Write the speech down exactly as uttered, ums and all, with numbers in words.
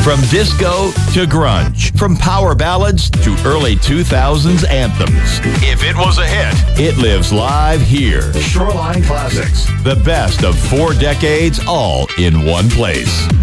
From disco to grunge, from power ballads to early two thousands anthems. If it was a hit, it lives live here. Shoreline Classics. The best of four decades all in one place.